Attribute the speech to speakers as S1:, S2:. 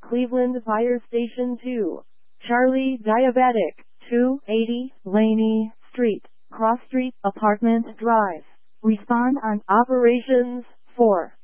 S1: Cleveland Fire Station 2. Charlie Diabetic, 280 Laney Street, Cross Street, Apartment Drive. Respond on Operations 4.